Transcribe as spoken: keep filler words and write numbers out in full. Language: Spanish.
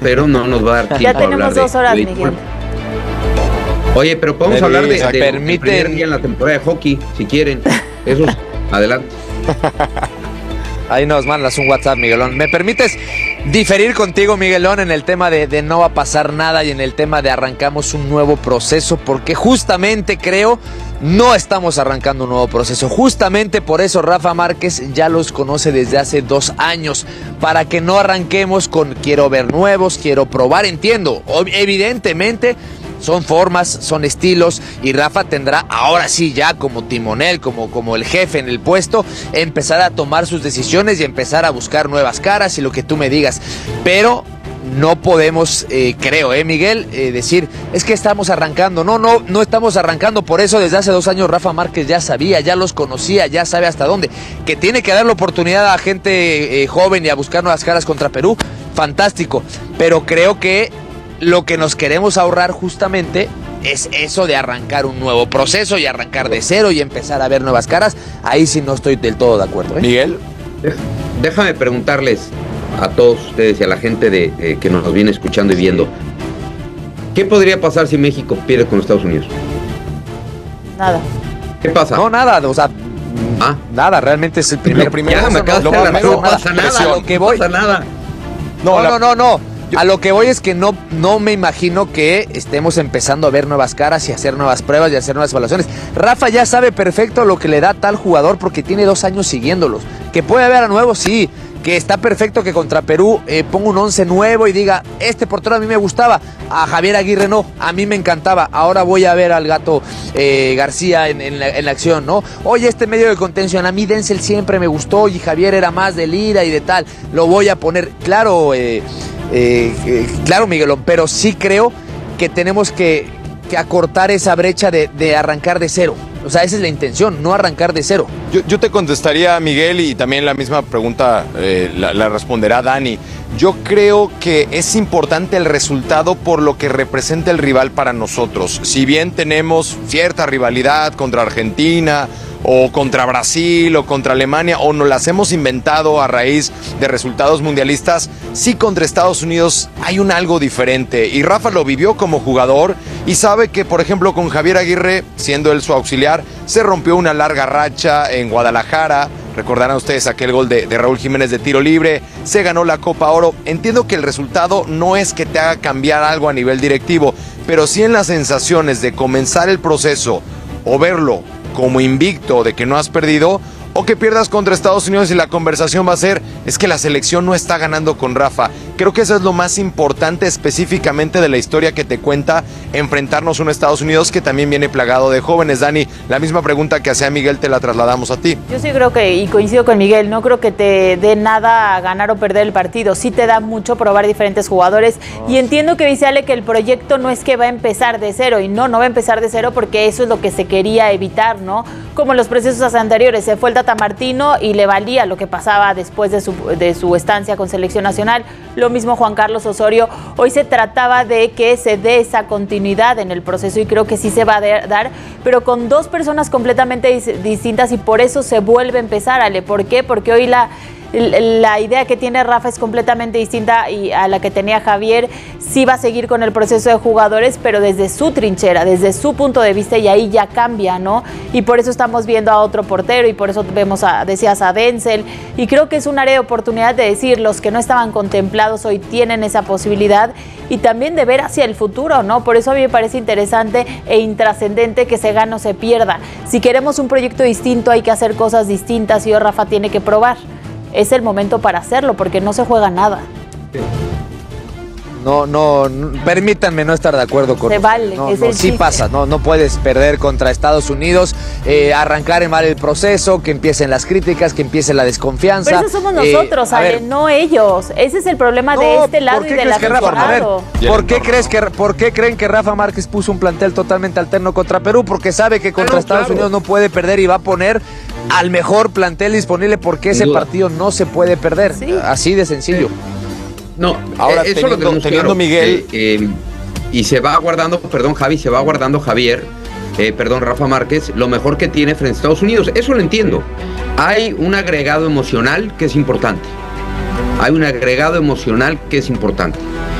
pero no nos va a dar tiempo. Ya tenemos dos horas, de, Miguel. Oye, pero podemos pero, hablar de, de permiten... el primer día en la temporada de hockey, si quieren. Eso, adelante. Ahí nos mandas un WhatsApp, Miguelón. ¿Me permites diferir contigo, Miguelón, en el tema de, de no va a pasar nada y en el tema de arrancamos un nuevo proceso? Porque justamente creo no estamos arrancando un nuevo proceso. Justamente por eso Rafa Márquez ya los conoce desde hace dos años. Para que no arranquemos con quiero ver nuevos, quiero probar. Entiendo, evidentemente son formas, son estilos y Rafa tendrá ahora sí ya como timonel, como, como el jefe en el puesto, empezar a tomar sus decisiones y empezar a buscar nuevas caras y lo que tú me digas. Pero no podemos, eh, creo, eh, Miguel, eh, decir, es que estamos arrancando. No, no, no estamos arrancando. Por eso desde hace dos años Rafa Márquez ya sabía, ya los conocía, ya sabe hasta dónde. Que tiene que dar la oportunidad a gente eh, joven y a buscar nuevas caras contra Perú, fantástico. Pero creo que lo que nos queremos ahorrar justamente es eso de arrancar un nuevo proceso y arrancar de cero y empezar a ver nuevas caras. Ahí sí no estoy del todo de acuerdo, ¿eh? Miguel, déjame preguntarles a todos ustedes y a la gente de, eh, que nos viene escuchando y viendo, ¿qué podría pasar si México pierde con Estados Unidos? Nada. ¿Qué pasa? No, nada, o sea, ¿Ah? nada, realmente es el primer... primero, ya me acabas de lo, dar la lo, no pasa nada, a lo que voy. No pasa nada. No, No, la- no, no, no. A lo que voy es que no, no me imagino que estemos empezando a ver nuevas caras y hacer nuevas pruebas y hacer nuevas evaluaciones. Rafa ya sabe perfecto lo que le da tal jugador porque tiene dos años siguiéndolos. Que puede haber a nuevos, sí. Que está perfecto que contra Perú eh, ponga un once nuevo y diga, este portero a mí me gustaba, a Javier Aguirre no, a mí me encantaba, ahora voy a ver al Gato eh, García en, en, la, en la acción, ¿no? Oye, este medio de contención, a mí Denzel siempre me gustó y Javier era más de Lira y de tal, lo voy a poner, claro, eh, eh, eh, claro, Miguelón, pero sí creo que tenemos que, que acortar esa brecha de, de arrancar de cero. O sea, esa es la intención, no arrancar de cero. Yo, yo te contestaría, Miguel, y también la misma pregunta eh, la, la responderá Dani. Yo creo que es importante el resultado por lo que representa el rival para nosotros. Si bien tenemos cierta rivalidad contra Argentina o contra Brasil o contra Alemania, o nos las hemos inventado a raíz de resultados mundialistas, sí contra Estados Unidos hay un algo diferente. Y Rafa lo vivió como jugador y sabe que, por ejemplo, con Javier Aguirre, siendo él su auxiliar, se rompió una larga racha en Guadalajara. Recordarán ustedes aquel gol de, de Raúl Jiménez de tiro libre, se ganó la Copa Oro. Entiendo que el resultado no es que te haga cambiar algo a nivel directivo, pero sí en las sensaciones de comenzar el proceso o verlo como invicto de que no has perdido, o que pierdas contra Estados Unidos y la conversación va a ser, es que la selección no está ganando con Rafa. Creo que eso es lo más importante específicamente de la historia que te cuenta enfrentarnos a un Estados Unidos que también viene plagado de jóvenes. Dani, la misma pregunta que hacía Miguel te la trasladamos a ti. Yo sí creo que, y coincido con Miguel, no creo que te dé nada ganar o perder el partido. Sí te da mucho probar diferentes jugadores. Oh. Y entiendo que dice Ale que el proyecto no es que va a empezar de cero. Y no, no va a empezar de cero porque eso es lo que se quería evitar, ¿no? Como los procesos anteriores. Se fue el Tata Martino y le valía lo que pasaba después de su, de su estancia con Selección Nacional. Lo mismo Juan Carlos Osorio. Hoy se trataba de que se dé esa continuidad en el proceso y creo que sí se va a dar, pero con dos personas completamente dis- distintas y por eso se vuelve a empezar, Ale. ¿Por qué? Porque hoy la... La idea que tiene Rafa es completamente distinta y a la que tenía Javier. Sí va a seguir con el proceso de jugadores, pero desde su trinchera, desde su punto de vista, y ahí ya cambia, ¿no? Y por eso estamos viendo a otro portero y por eso vemos, a, decías, a Denzel. Y creo que es un área de oportunidad de decir, los que no estaban contemplados hoy tienen esa posibilidad y también de ver hacia el futuro, ¿no? Por eso a mí me parece interesante e intrascendente que se gane o se pierda. Si queremos un proyecto distinto, hay que hacer cosas distintas y hoy Rafa tiene que probar. Es el momento para hacerlo, porque no se juega nada. No, no, no, permítanme no estar de acuerdo con Se usted. vale, no, es no, el sí chiste. pasa, no, no puedes perder contra Estados Unidos, eh, arrancar en mal el proceso, que empiecen las críticas, que empiece la desconfianza. Pero eso somos nosotros, eh, Ale, ver, no ellos. Ese es el problema no, de este lado ¿por y qué del crees que Rafa, a ver, aficionado. ¿por qué crees que, por qué creen que Rafa Márquez puso un plantel totalmente alterno contra Perú? Porque sabe que contra Claro, Estados claro. Unidos no puede perder y va a poner al mejor plantel disponible porque ese duda. partido no se puede perder. Sí. Así de sencillo. No, Ahora, eh, eso teniendo- lo tenemos teniendo claro, Miguel- eh, eh, y se va guardando, perdón Javi, se va guardando Javier, eh, perdón Rafa Márquez, lo mejor que tiene frente a Estados Unidos. Eso lo entiendo. Hay un agregado emocional que es importante. Hay un agregado emocional que es importante.